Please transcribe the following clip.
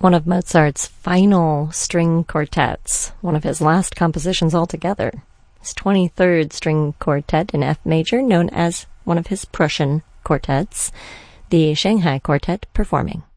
one of Mozart's final string quartets, one of his last compositions altogether. His 23rd string quartet in F major, known as one of his Prussian quartets, the Shanghai Quartet performing.